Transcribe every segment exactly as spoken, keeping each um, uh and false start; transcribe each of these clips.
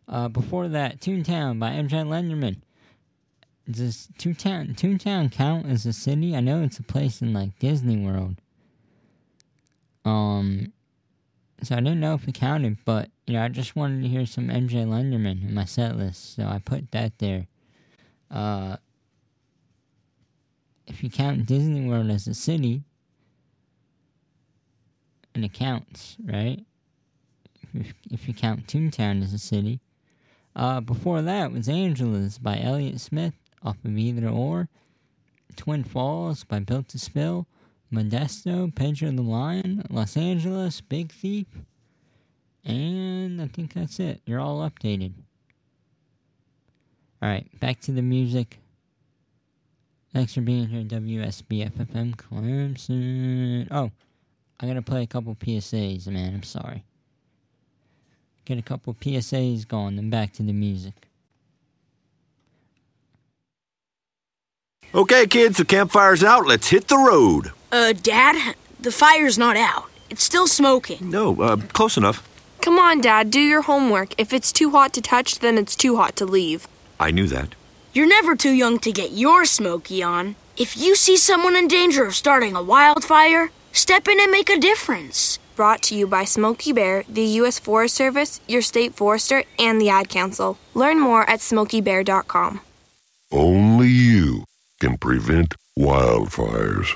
Uh, before that, Toontown by M J Lenderman. Does Toontown, Toontown count as a city? I know it's a place in, like, Disney World. Um, so I didn't know if it counted, but, you know, I just wanted to hear some M J Lenderman in my set list, so I put that there. Uh, if you count Disney World as a city, and it counts, right? If, if you count Toontown as a city. Uh, before that was Angeles by Elliott Smith off of Either Or. Twin Falls by Built to Spill. Modesto, Pedro the Lion, Los Angeles, Big Thief. And I think that's it. You're all updated. Alright, back to the music. Thanks for being here, W S B F F M Clemson. Oh, I gotta play a couple P S As, man. I'm sorry. Get a couple P S As going, then back to the music. Okay, kids, the campfire's out. Let's hit the road. Uh, Dad, the fire's not out. It's still smoking. No, uh, close enough. Come on, Dad, do your homework. If it's too hot to touch, then it's too hot to leave. I knew that. You're never too young to get your smoky on. If you see someone in danger of starting a wildfire, step in and make a difference. Brought to you by Smokey Bear, the U S Forest Service, your state forester, and the Ad Council. Learn more at smokey bear dot com. Only you can prevent wildfires.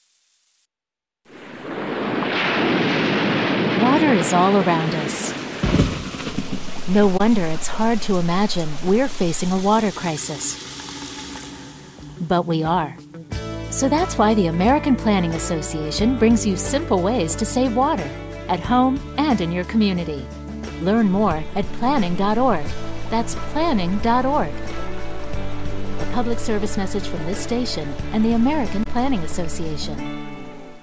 Water is all around us. No wonder it's hard to imagine we're facing a water crisis. But we are. So that's why the American Planning Association brings you simple ways to save water at home and in your community. Learn more at planning dot org. That's planning dot org. A public service message from this station and the American Planning Association.